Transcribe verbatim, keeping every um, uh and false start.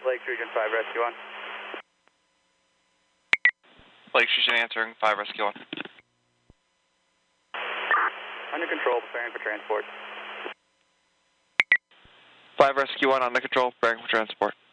Lake Region five, Rescue one. Lake Region answering five, Rescue one. Under control, preparing for transport. five, Rescue one, under control, preparing for transport.